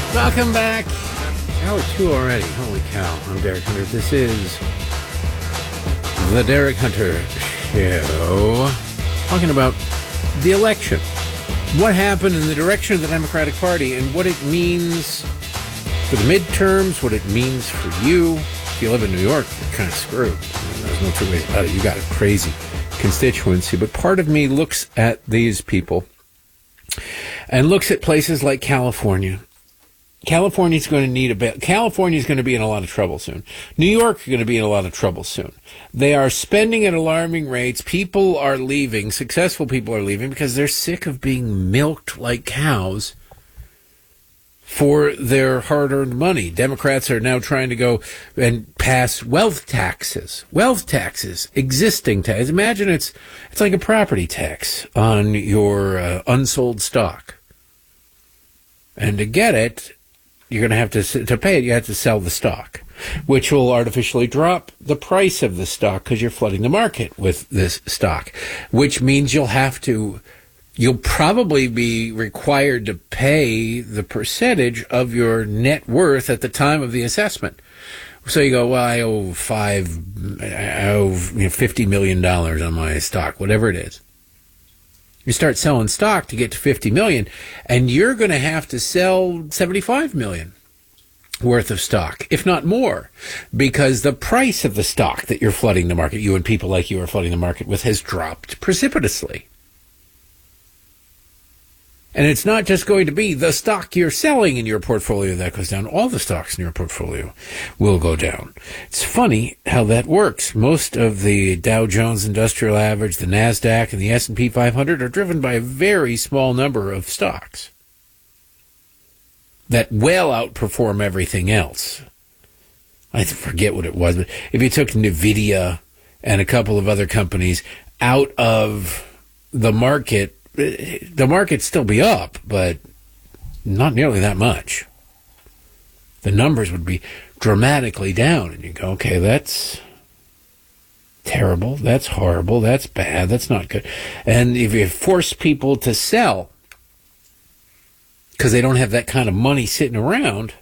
Welcome back. Hour 2 already. Holy cow. I'm Derek Hunter. This is the Derek Hunter Show. Talking about the election. What happened in the direction of the Democratic Party and what it means for the midterms, what it means for you. If you live in New York, you're kind of screwed. There's no two ways about it. You got a crazy constituency. But part of me looks at these people and looks at places like California. California's going to need California's going to be in a lot of trouble soon. New York is going to be in a lot of trouble soon. They are spending at alarming rates. People are leaving. Successful people are leaving because they're sick of being milked like cows for their hard-earned money. Democrats are now trying to go and pass wealth taxes. Wealth taxes, existing taxes. Imagine it's like a property tax on your unsold stock. And to get it, you're going to have to pay it, you have to sell the stock, which will artificially drop the price of the stock because you're flooding the market with this stock, which means you'll probably be required to pay the percentage of your net worth at the time of the assessment. So you go, well, I owe $50 million on my stock, whatever it is. You start selling stock to get to 50 million, and you're going to have to sell 75 million worth of stock, if not more, because the price of the stock that you're flooding the market, you and people like you are flooding the market with, has dropped precipitously. And it's not just going to be the stock you're selling in your portfolio that goes down. All the stocks in your portfolio will go down. It's funny how that works. Most of the Dow Jones Industrial Average, the NASDAQ, and the S&P 500 are driven by a very small number of stocks that well outperform everything else. I forget what it was, but if you took NVIDIA and a couple of other companies out of the market'd still be up, but not nearly that much. The numbers would be dramatically down, and you go, okay, that's terrible, that's horrible, that's bad, that's not good. And if you force people to sell because they don't have that kind of money sitting around,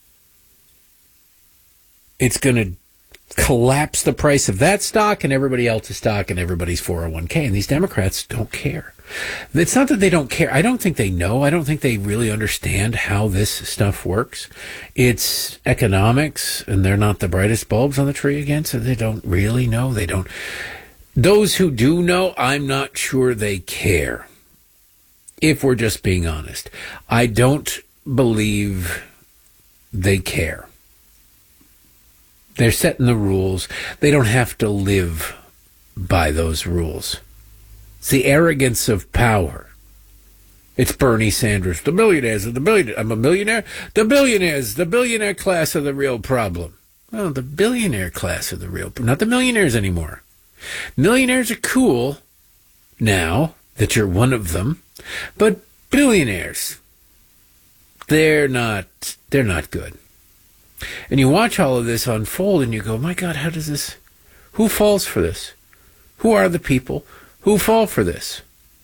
it's going to collapse the price of that stock and everybody else's stock and everybody's 401k. And these Democrats don't care. It's not that they don't care. I don't think they know. I don't think they really understand how this stuff works. It's economics, and they're not the brightest bulbs on the tree again, so they don't really know. They don't. Those who do know, I'm not sure they care. If we're just being honest, I don't believe they care. They're setting the rules. They don't have to live by those rules. It's the arrogance of power. It's Bernie Sanders. The millionaires are the billionaires. I'm a millionaire. The billionaire class are the real problem. Well, the billionaire class are the real problem. Not the millionaires anymore. Millionaires are cool now that you're one of them. But billionaires, they're not good. And you watch all of this unfold and you go, my God, who falls for this? Who are the people who fall for this?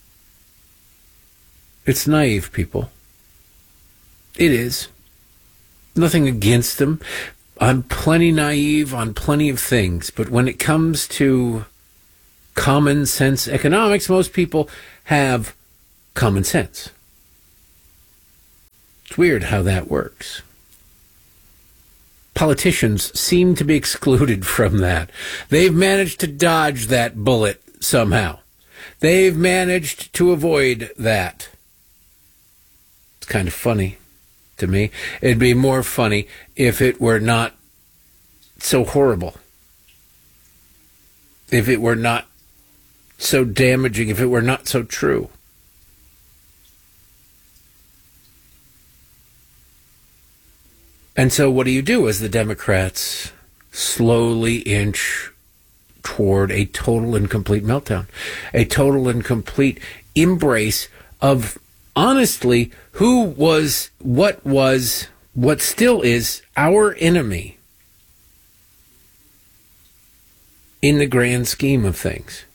It's naive people. It is. Nothing against them. I'm plenty naive on plenty of things, but when it comes to common sense economics, most people have common sense. It's weird how that works. Politicians seem to be excluded from that. They've managed to dodge that bullet somehow. They've managed to avoid that. It's kind of funny to me. It'd be more funny if it were not so horrible. If it were not so damaging, if it were not so true. And so what do you do as the Democrats slowly inch toward a total and complete meltdown, a total and complete embrace of, honestly, what still is our enemy in the grand scheme of things?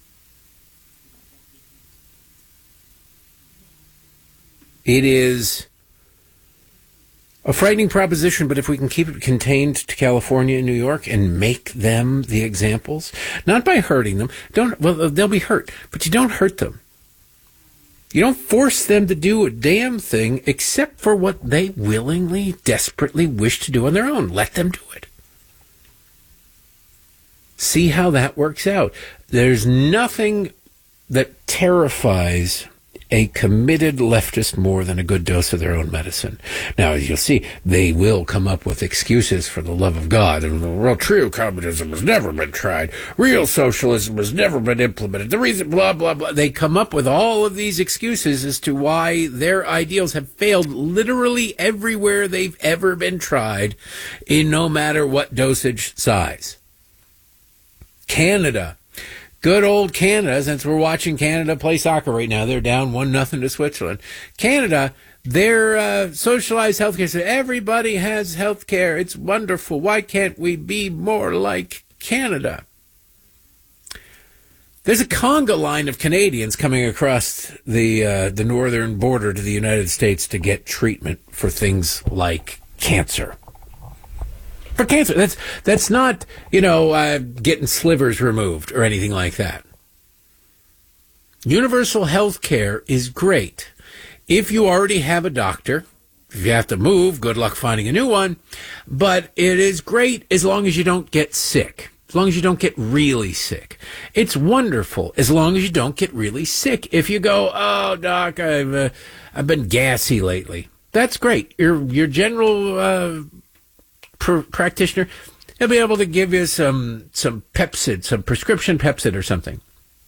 It is A frightening proposition, but if we can keep it contained to California and New York and make them the examples, not by hurting them, they'll be hurt, but you don't hurt them. You don't force them to do a damn thing except for what they willingly, desperately wish to do on their own. Let them do it. See how that works out. There's nothing that terrifies a committed leftist more than a good dose of their own medicine. Now, as you'll see, they will come up with excuses for the love of God. And, well, true communism has never been tried. Real socialism has never been implemented. The reason, blah, blah, blah. They come up with all of these excuses as to why their ideals have failed literally everywhere they've ever been tried, in no matter what dosage size. Canada. Good old Canada, since we're watching Canada play soccer right now. They're down 1-0 to Switzerland. Canada, their socialized healthcare system. Everybody has healthcare. It's wonderful. Why can't we be more like Canada? There's a conga line of Canadians coming across the northern border to the United States to get treatment for things like cancer. For cancer, that's not, getting slivers removed or anything like that. Universal health care is great. If you already have a doctor, if you have to move, good luck finding a new one. But it is great as long as you don't get sick, as long as you don't get really sick. It's wonderful as long as you don't get really sick. If you go, oh, doc, I've been gassy lately. That's great. Your general practitioner, he'll be able to give you some Pepsid, some prescription Pepsid or something.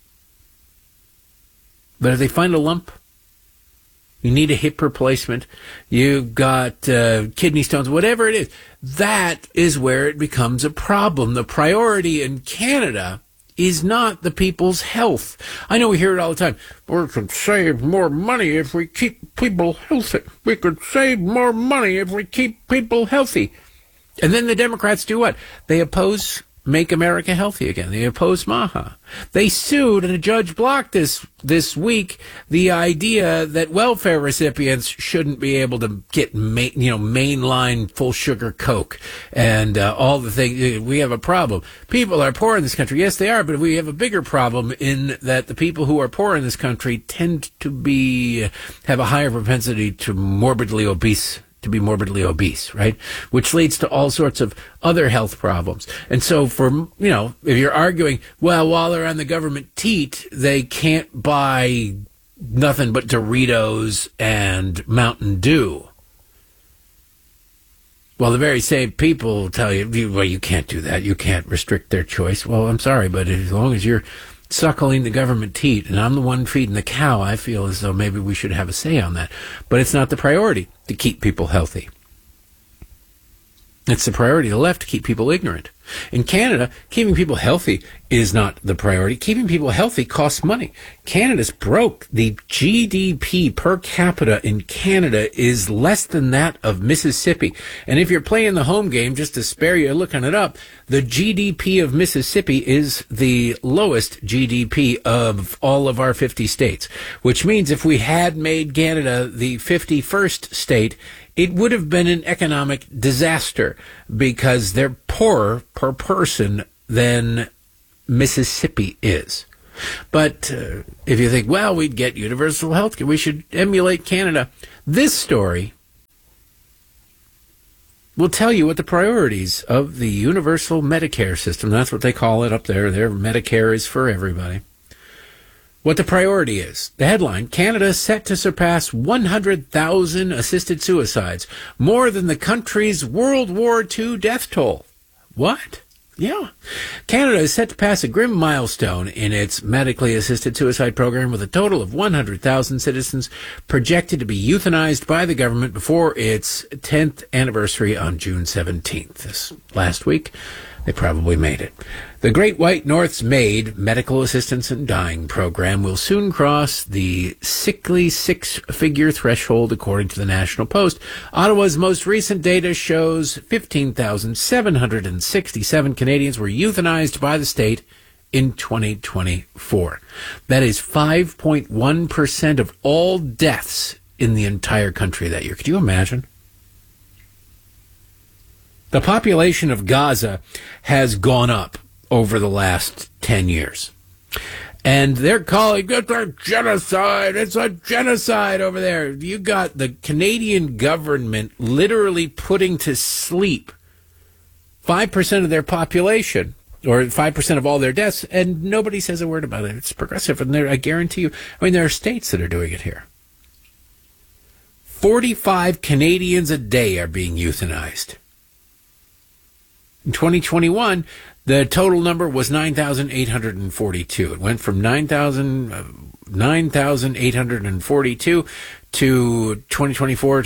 But if they find a lump, you need a hip replacement, you've got kidney stones, whatever it is, that is where it becomes a problem. The priority in Canada is not the people's health. I know we hear it all the time. We could save more money if we keep people healthy. We could save more money if we keep people healthy. And then the Democrats do what? They oppose Make America Healthy Again. They oppose MAHA. They sued, and a judge blocked this week the idea that welfare recipients shouldn't be able to get mainline full sugar Coke and all the things. We have a problem. People are poor in this country. Yes, they are, but we have a bigger problem in that the people who are poor in this country tend to have a higher propensity to be morbidly obese, right? Which leads to all sorts of other health problems. And so if you're arguing, well, while they're on the government teat, they can't buy nothing but Doritos and Mountain Dew. Well, the very same people tell you, well, you can't do that. You can't restrict their choice. Well, I'm sorry, but as long as you're suckling the government teat and I'm the one feeding the cow, I feel as though maybe we should have a say on that. But it's not the priority to keep people healthy. It's the priority of the left to keep people ignorant. In Canada, keeping people healthy is not the priority. Keeping people healthy costs money. Canada's broke. The GDP per capita in Canada is less than that of Mississippi. And if you're playing the home game, just to spare you looking it up, the GDP of Mississippi is the lowest GDP of all of our 50 states, which means if we had made Canada the 51st state, it would have been an economic disaster because they're poorer per person than Mississippi is. But if you think, well, we'd get universal health care, we should emulate Canada. This story will tell you what the priorities of the universal Medicare system, that's what they call it up there. Their Medicare is for everybody. What the priority is. The headline, Canada is set to surpass 100,000 assisted suicides, more than the country's World War II death toll. What? Yeah. Canada is set to pass a grim milestone in its medically assisted suicide program with a total of 100,000 citizens projected to be euthanized by the government before its 10th anniversary on June 17th. This last week, they probably made it. The Great White North's MAID, Medical Assistance in Dying program, will soon cross the sickly six-figure threshold, according to the National Post. Ottawa's most recent data shows 15,767 Canadians were euthanized by the state in 2024. That is 5.1% of all deaths in the entire country that year. Could you imagine? The population of Gaza has gone up over the last 10 years. And they're calling it a genocide. It's a genocide over there. You got the Canadian government literally putting to sleep 5% of their population, or 5% of all their deaths, and nobody says a word about it. It's progressive, and I guarantee you, there are states that are doing it here. 45 Canadians a day are being euthanized. In 2021, the total number was 9,842. It went from 9,842 to 2024 to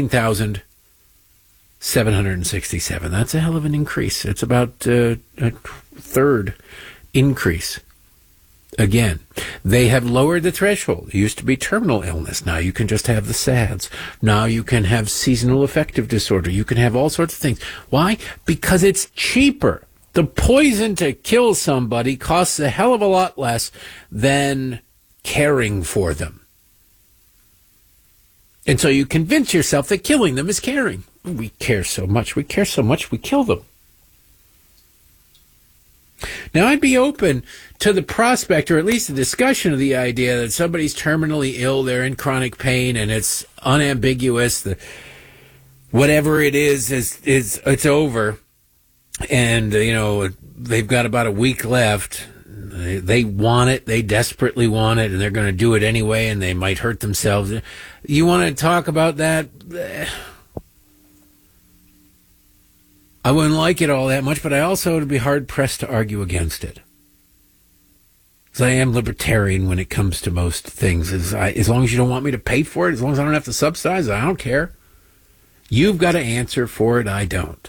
15,767. That's a hell of an increase. It's about a third increase. Again, they have lowered the threshold. It used to be terminal illness. Now you can just have the SADS. Now you can have seasonal affective disorder. You can have all sorts of things. Why? Because it's cheaper. The poison to kill somebody costs a hell of a lot less than caring for them. And so you convince yourself that killing them is caring. We care so much. We care so much, we kill them. Now, I'd be open to the prospect, or at least the discussion of the idea that somebody's terminally ill, they're in chronic pain, and it's unambiguous. Whatever it is it's over. And, they've got about a week left. They want it. They desperately want it, and they're going to do it anyway, and they might hurt themselves. You want to talk about that? I wouldn't like it all that much, but I also would be hard-pressed to argue against it. Because I am libertarian when it comes to most things. As long as you don't want me to pay for it, as long as I don't have to subsidize it, I don't care. You've got to answer for it, I don't.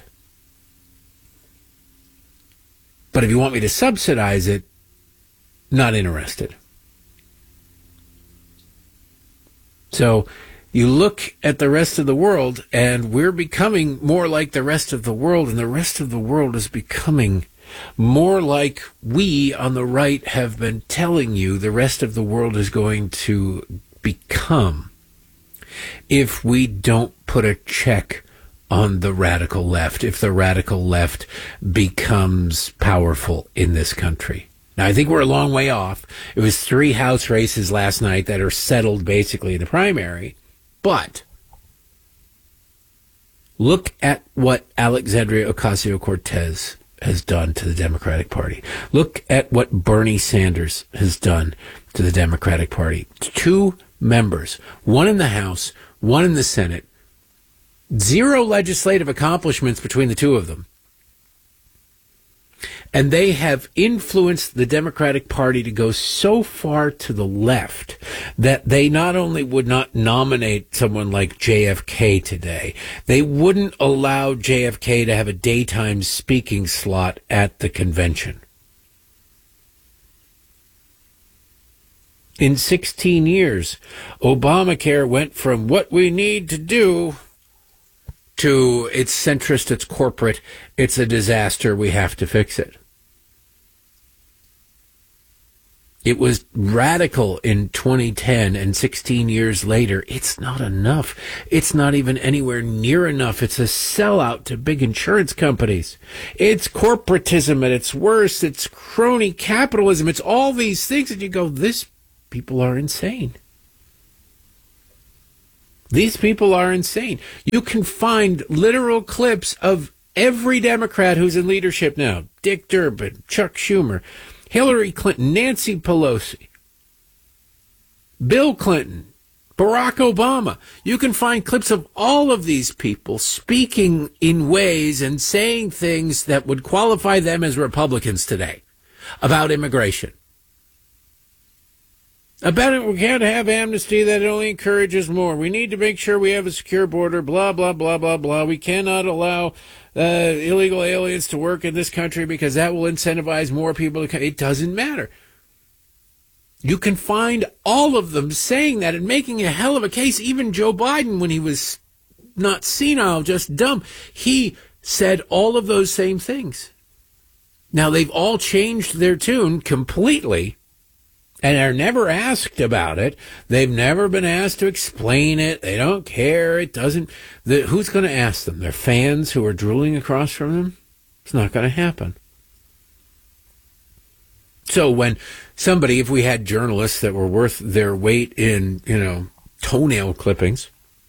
But if you want me to subsidize it, not interested. So you look at the rest of the world, and we're becoming more like the rest of the world, and the rest of the world is becoming more like we on the right have been telling you the rest of the world is going to become if we don't put a check on the radical left, if the radical left becomes powerful in this country. Now, I think we're a long way off. It was 3 House races last night that are settled basically in the primary. But look at what Alexandria Ocasio-Cortez has done to the Democratic Party. Look at what Bernie Sanders has done to the Democratic Party. 2 members, one in the House, one in the Senate. 0 legislative accomplishments between the 2 of them. And they have influenced the Democratic Party to go so far to the left that they not only would not nominate someone like JFK today, they wouldn't allow JFK to have a daytime speaking slot at the convention. In 16 years, Obamacare went from what we need to do to it's centrist, it's corporate, it's a disaster, we have to fix it. It was radical in 2010, and 16 years later, it's not enough. It's not even anywhere near enough. It's a sellout to big insurance companies. It's corporatism at its worst. It's crony capitalism. It's all these things, and you go, these people are insane. These people are insane. You can find literal clips of every Democrat who's in leadership now. Dick Durbin, Chuck Schumer, Hillary Clinton, Nancy Pelosi, Bill Clinton, Barack Obama. You can find clips of all of these people speaking in ways and saying things that would qualify them as Republicans today about immigration. About it, we can't have amnesty, that it only encourages more. We need to make sure we have a secure border, blah, blah, blah, blah, blah. We cannot allow illegal aliens to work in this country because that will incentivize more people to come. It doesn't matter. You can find all of them saying that and making a hell of a case. Even Joe Biden, when he was not senile, just dumb, he said all of those same things. Now, they've all changed their tune completely. and are never asked about it. They've never been asked to explain it. They don't care. It doesn't. Who's going to ask them? Their fans who are drooling across from them? It's not going to happen. So when somebody, if we had journalists that were worth their weight in, toenail clippings,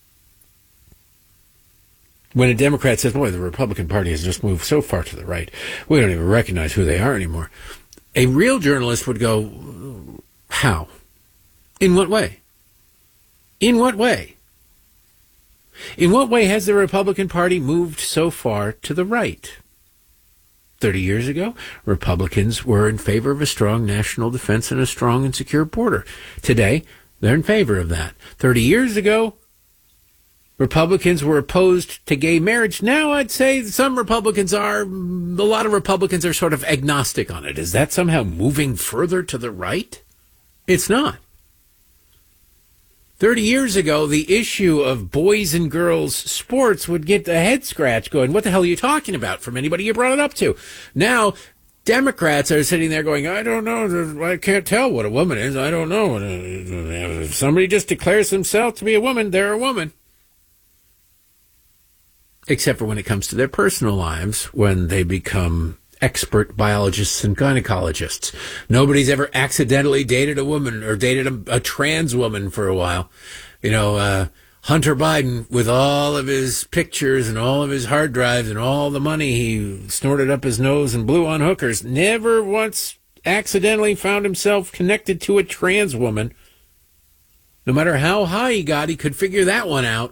when a Democrat says, boy, the Republican Party has just moved so far to the right, we don't even recognize who they are anymore. A real journalist would go, how? In what way? In what way? In what way has the Republican Party moved so far to the right? 30 years ago, Republicans were in favor of a strong national defense and a strong and secure border. Today, they're in favor of that. 30 years ago, Republicans were opposed to gay marriage. Now I'd say some Republicans are, a lot of Republicans are sort of agnostic on it. Is that somehow moving further to the right? It's not. 30 years ago, the issue of boys and girls sports would get a head scratch going, what the hell are you talking about, from anybody you brought it up to? Now, Democrats are sitting there going, I don't know, I can't tell what a woman is. I don't know. If somebody just declares themselves to be a woman, they're a woman. Except for when it comes to their personal lives, when they become expert biologists and gynecologists. Nobody's ever accidentally dated a woman or dated a trans woman for a while. Hunter Biden, with all of his pictures and all of his hard drives and all the money he snorted up his nose and blew on hookers, never once accidentally found himself connected to a trans woman. No matter how high he got, he could figure that one out.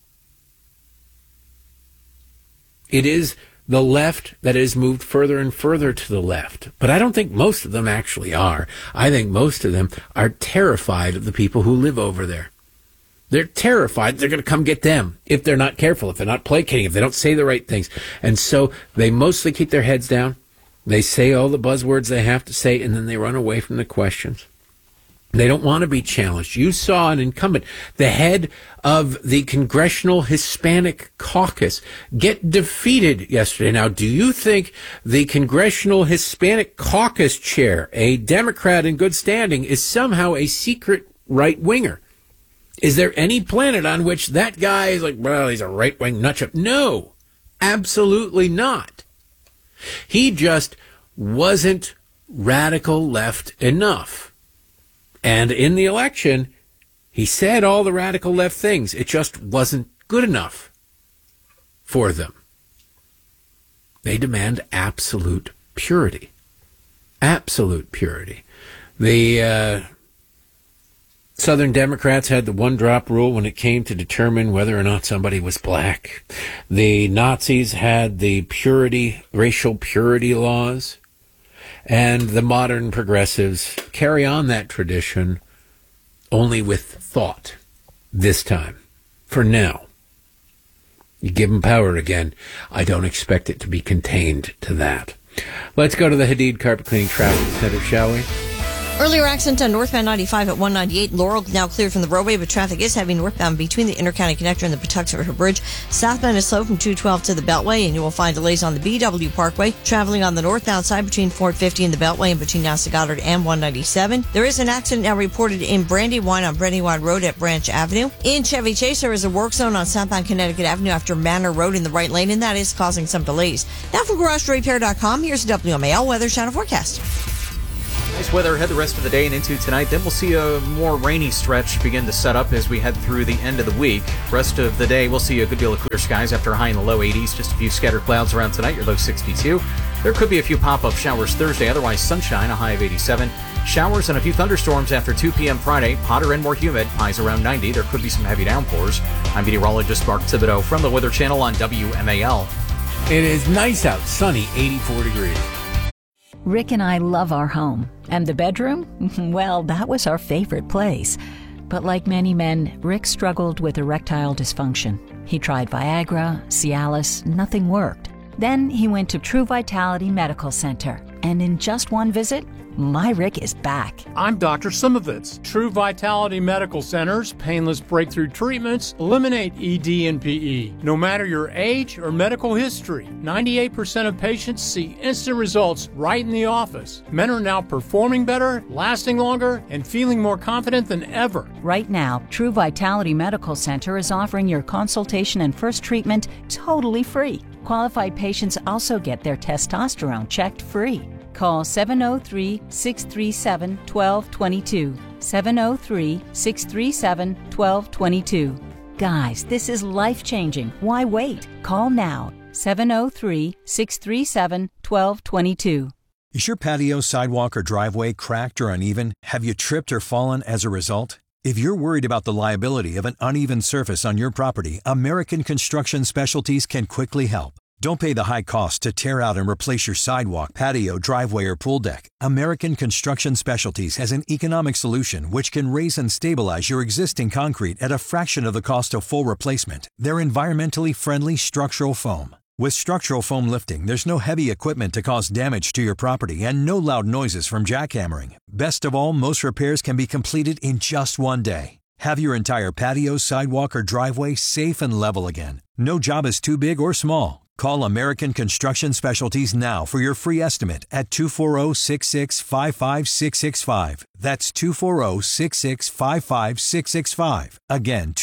It is the left that has moved further and further to the left. But I don't think most of them actually are. I think most of them are terrified of the people who live over there. They're terrified they're going to come get them if they're not careful, if they're not placating, if they don't say the right things. And so they mostly keep their heads down. They say all the buzzwords they have to say, and then they run away from the questions. They don't want to be challenged. You saw an incumbent, the head of the Congressional Hispanic Caucus, get defeated yesterday. Now, do you think the Congressional Hispanic Caucus chair, a Democrat in good standing, is somehow a secret right-winger? Is there any planet on which that guy is like, well, he's a right-wing nutjob? No, absolutely not. He just wasn't radical left enough. And in the election, he said all the radical left things. It just wasn't good enough for them. They demand absolute purity. Absolute purity. The Southern Democrats had the one-drop rule when it came to determine whether or not somebody was black. The Nazis had the purity, racial purity laws. And the modern progressives carry on that tradition, only with thought this time. For now. You give them power again. I don't expect it to be contained to that. Let's go to the Hadid Carpet Cleaning Traffic Center, shall we? Earlier accident on northbound 95 at 198. Laurel now cleared from the roadway, but traffic is heavy northbound between the Intercounty Connector and the Patuxent River Bridge. Southbound is slow from 212 to the Beltway, and you will find delays on the BW Parkway. Traveling on the northbound side between 450 and the Beltway and between NASA Goddard and 197. There is an accident now reported in Brandywine on Brandywine Road at Branch Avenue. In Chevy Chase, there is a work zone on southbound Connecticut Avenue after Manor Road in the right lane, and that is causing some delays. Now from GarageRepair.com, here's the WMAL Weather Channel forecast. Nice weather ahead the rest of the day and into tonight. Then we'll see a more rainy stretch begin to set up as we head through the end of the week. Rest of the day, we'll see a good deal of clear skies after a high in the low 80s. Just a few scattered clouds around tonight, your low 62. There could be a few pop-up showers Thursday, otherwise sunshine, a high of 87. Showers and a few thunderstorms after 2 p.m. Friday. Hotter and more humid, highs around 90. There could be some heavy downpours. I'm meteorologist Mark Thibodeau from the Weather Channel on WMAL. It is nice out, sunny, 84 degrees. Rick and I love our home. And the bedroom? Well, that was our favorite place. But like many men, Rick struggled with erectile dysfunction. He tried Viagra, Cialis, nothing worked. Then he went to True Vitality Medical Center. And in just one visit, my Rick is back. I'm Dr. Simovitz. True Vitality Medical Center's painless breakthrough treatments eliminate ED and PE. No matter your age or medical history, 98% of patients see instant results right in the office. Men are now performing better, lasting longer, and feeling more confident than ever. Right now, True Vitality Medical Center is offering your consultation and first treatment totally free. Qualified patients also get their testosterone checked free. Call 703-637-1222. 703-637-1222. Guys, this is life-changing. Why wait? Call now. 703-637-1222. Is your patio, sidewalk, or driveway cracked or uneven? Have you tripped or fallen as a result? If you're worried about the liability of an uneven surface on your property, American Construction Specialties can quickly help. Don't pay the high cost to tear out and replace your sidewalk, patio, driveway, or pool deck. American Construction Specialties has an economic solution which can raise and stabilize your existing concrete at a fraction of the cost of full replacement. They're environmentally friendly structural foam. With structural foam lifting, there's no heavy equipment to cause damage to your property and no loud noises from jackhammering. Best of all, most repairs can be completed in just one day. Have your entire patio, sidewalk, or driveway safe and level again. No job is too big or small. Call American Construction Specialties now for your free estimate at 240-665-5665. That's 240-665-5665. Again,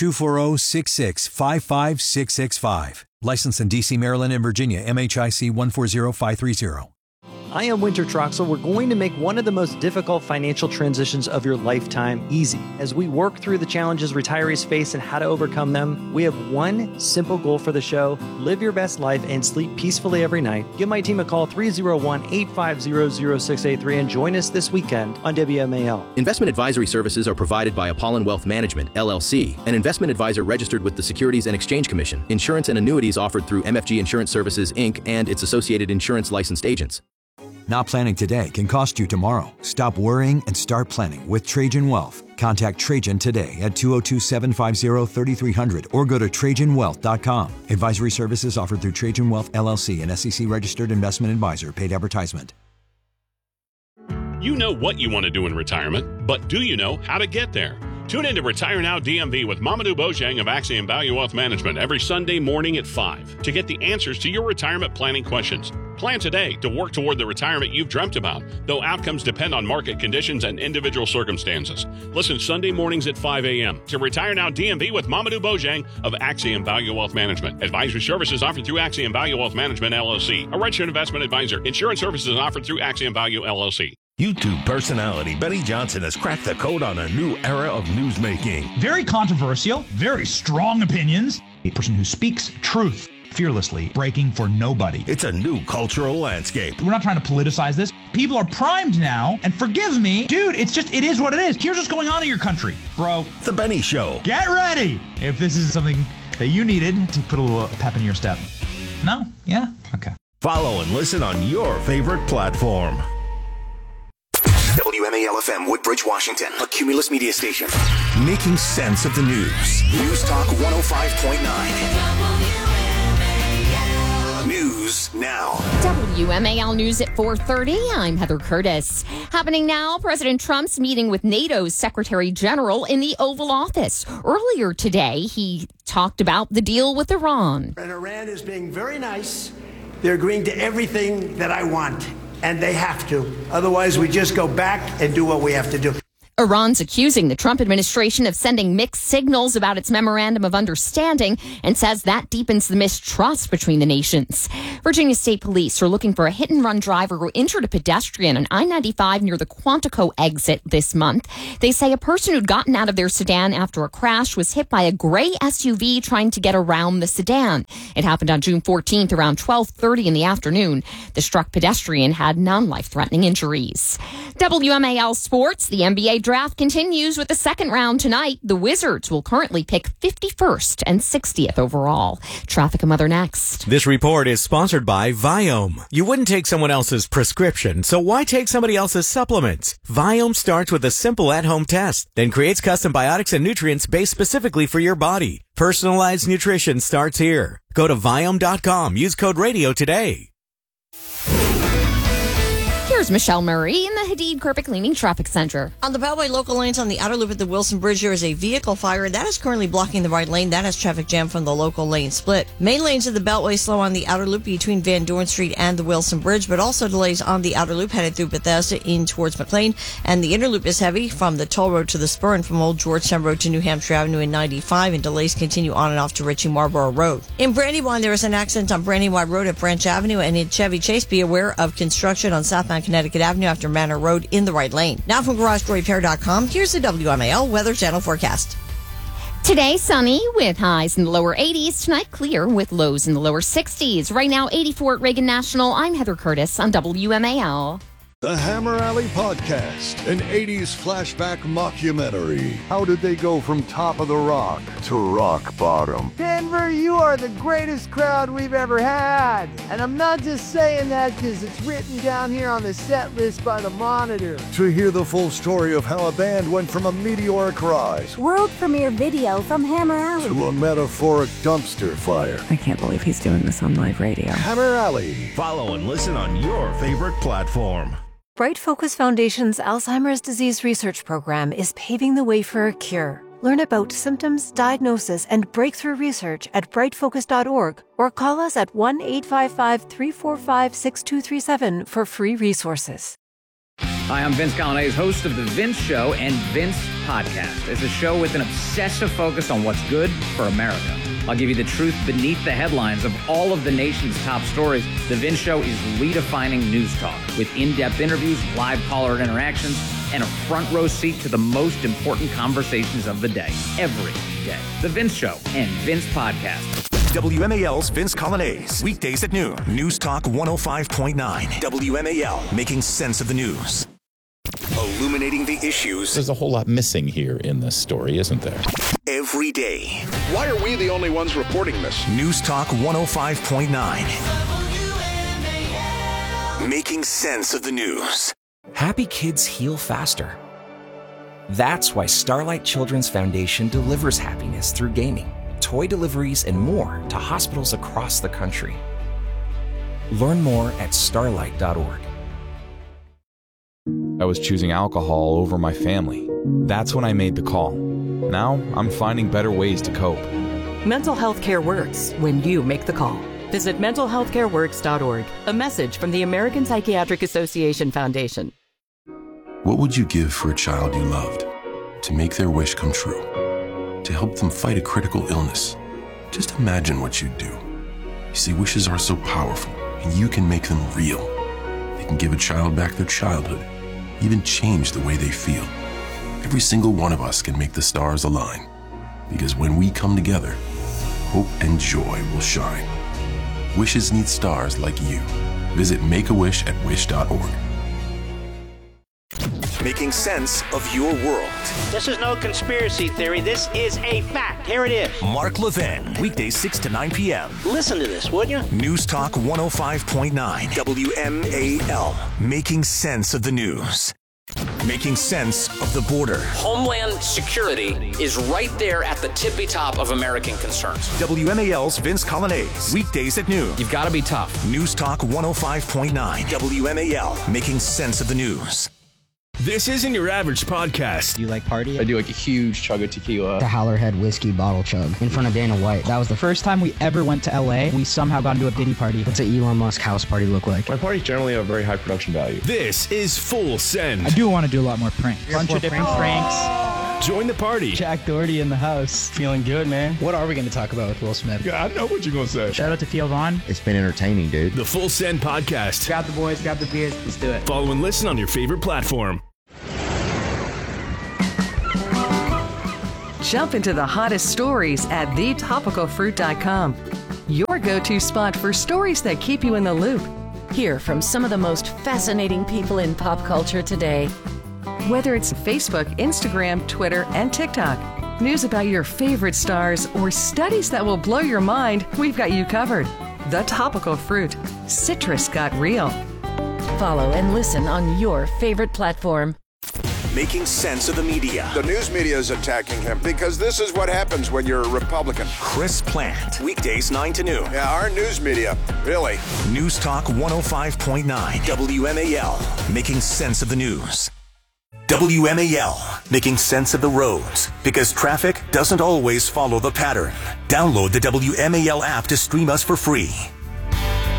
240-665-5665. Licensed in D.C., Maryland, and Virginia, MHIC 140530. I am Winter Troxel. We're going to make one of the most difficult financial transitions of your lifetime easy. As we work through the challenges retirees face and how to overcome them, we have one simple goal for the show: live your best life and sleep peacefully every night. Give my team a call, 301-850-0683, and join us this weekend on WMAL. Investment advisory services are provided by Apollon Wealth Management, LLC, an investment advisor registered with the Securities and Exchange Commission. Insurance and annuities offered through MFG Insurance Services, Inc. and its associated insurance licensed agents. Not planning today can cost you tomorrow. Stop worrying and start planning with Trajan Wealth. Contact Trajan today at 202-750-3300 or go to TrajanWealth.com. Advisory services offered through Trajan Wealth, LLC, an SEC-registered investment advisor. Paid advertisement. You know what you want to do in retirement, but do you know how to get there? Tune in to Retire Now DMV with Mamadou Bojang of Axiom Value Wealth Management every Sunday morning at 5 to get the answers to your retirement planning questions. Plan today to work toward the retirement you've dreamt about, though outcomes depend on market conditions and individual circumstances. Listen Sunday mornings at 5 a.m. to Retire Now DMV with Mamadou Bojang of Axiom Value Wealth Management. Advisory services offered through Axiom Value Wealth Management, LLC, a registered investment advisor. Insurance services offered through Axiom Value, LLC. YouTube personality Benny Johnson has cracked the code on a new era of newsmaking. Very controversial, very strong opinions. A person who speaks truth fearlessly, breaking for nobody. It's a new cultural landscape. We're not trying to politicize this. People are primed now, and forgive me, dude, it is what it is. Here's what's going on in your country, bro. The Benny Show. Get ready if this is something that you needed to put a little pep in your step. No? Yeah? Okay. Follow and listen on your favorite platform. WMAL-FM, Woodbridge, Washington, a Cumulus media station. Making sense of the news. News Talk 105.9. News now. WMAL News at 4:30. I'm Heather Curtis. Happening now, President Trump's meeting with NATO's Secretary General in the Oval Office. Earlier today, he talked about the deal with Iran. And Iran is being very nice. They're agreeing to everything that I want. And they have to. Otherwise, we just go back and do what we have to do. Iran's accusing the Trump administration of sending mixed signals about its memorandum of understanding and says that deepens the mistrust between the nations. Virginia State Police are looking for a hit-and-run driver who injured a pedestrian on I-95 near the Quantico exit this month. They say a person who'd gotten out of their sedan after a crash was hit by a gray SUV trying to get around the sedan. It happened on June 14th around 12:30 in the afternoon. The struck pedestrian had non-life-threatening injuries. WMAL Sports, the NBA draft continues with the second round tonight. The Wizards will currently pick 51st and 60th overall. Traffic and Mother next. This report is sponsored by Viome. You wouldn't take someone else's prescription, so why take somebody else's supplements? Viome starts with a simple at-home test, then creates custom biotics and nutrients based specifically for your body. Personalized nutrition starts here. Go to Viome.com. Use code RADIO today. Here's Michelle Murray in the Hadid Carpet Cleaning Traffic Center. On the Beltway local lanes on the outer loop at the Wilson Bridge, there is a vehicle fire that is currently blocking the right lane. That has traffic jam from the local lane split. Main lanes of the Beltway slow on the outer loop between Van Dorn Street and the Wilson Bridge, but also delays on the outer loop headed through Bethesda in towards McLean. And the inner loop is heavy from the toll road to the spur and from Old Georgetown Road to New Hampshire Avenue in 95, and delays continue on and off to Ritchie Marlborough Road. In Brandywine, there is an accident on Brandywine Road at Branch Avenue, and in Chevy Chase, be aware of construction on southbound Connecticut Avenue after Manor Road in the right lane. Now from GarageDoorRepair.com, here's the WMAL Weather Channel forecast. Today, sunny with highs in the lower 80s. Tonight, clear with lows in the lower 60s. Right now, 84 at Reagan National. I'm Heather Curtis on WMAL. The Hammer Alley Podcast, an 80s flashback mockumentary. How did they go from top of the rock to rock bottom? Denver, you are the greatest crowd we've ever had. And I'm not just saying that because it's written down here on the set list by the Monitor. To hear the full story of how a band went from a meteoric rise world premiere video from Hammer Alley to a metaphoric dumpster fire. I can't believe he's doing this on live radio. Hammer Alley. Follow and listen on your favorite platform. Bright Focus Foundation's Alzheimer's Disease Research Program is paving the way for a cure. Learn about symptoms, diagnosis, and breakthrough research at brightfocus.org or call us at 1-855-345-6237 for free resources. Hi, I'm Vince Colonnese, host of The Vince Show and Vince Podcast. It's a show with an obsessive focus on what's good for America. I'll give you the truth beneath the headlines of all of the nation's top stories. The Vince Show is redefining news talk with in-depth interviews, live caller interactions, and a front row seat to the most important conversations of the day, every day. The Vince Show and Vince Podcast. WMAL's Vince Colonnese. Weekdays at noon. News Talk 105.9. WMAL. Making sense of the news. Illuminating the issues. There's a whole lot missing here in this story, isn't there? Every day. Why are we the only ones reporting this? News Talk 105.9. Making sense of the news. Happy kids heal faster. That's why Starlight Children's Foundation delivers happiness through gaming, toy deliveries, and more to hospitals across the country. Learn more at starlight.org. I was choosing alcohol over my family. That's when I made the call. Now I'm finding better ways to cope. Mental health care works when you make the call. Visit mentalhealthcareworks.org. A message from the American Psychiatric Association Foundation. What would you give for a child you loved? To make their wish come true? To help them fight a critical illness? Just imagine what you'd do. You see, wishes are so powerful, and you can make them real. They can give a child back their childhood, even change the way they feel. Every single one of us can make the stars align, because when we come together, hope and joy will shine. Wishes need stars like you. Visit Make-A-Wish@wish.org. Making sense of your world. This is no conspiracy theory. This is a fact. Here it is. Mark Levin, weekdays 6 to 9 p.m. Listen to this, would you? News Talk 105.9 WMAL. Making sense of the news. Making sense of the border. Homeland security is right there at the tippy top of American concerns. WMAL's Vince Colonnese. Weekdays at noon. You've got to be tough. News Talk 105.9 WMAL. Making sense of the news. This isn't your average podcast. Do you like party? I do like a huge chug of tequila. The Howlerhead whiskey bottle chug in front of Dana White. That was the first time we ever went to LA. We somehow got into a Diddy party. What's an Elon Musk house party look like? My parties generally have very high production value. This is Full Send. I do want to do a lot more pranks. Bunch of different pranks. Join the party. Jack Doherty in the house. Feeling good, man. What are we going to talk about with Will Smith? Yeah, I know what you're going to say. Shout out to Theo Vaughn. It's been entertaining, dude. The Full Send Podcast. Grab the boys, grab the beers. Let's do it. Follow and listen on your favorite platform. Jump into the hottest stories at thetopicalfruit.com. Your go-to spot for stories that keep you in the loop. Hear from some of the most fascinating people in pop culture today. Whether it's Facebook, Instagram, Twitter, and TikTok, news about your favorite stars, or studies that will blow your mind, we've got you covered. The Topical Fruit. Citrus got real. Follow and listen on your favorite platform. making sense of the media. The news media is attacking him because this is what happens when you're a Republican. Chris Plant, weekdays 9 to noon. Yeah, our news media, really. News Talk 105.9 WMAL, making sense of the news. WMAL, making sense of the roads, because traffic doesn't always follow the pattern. Download the WMAL app to stream us for free.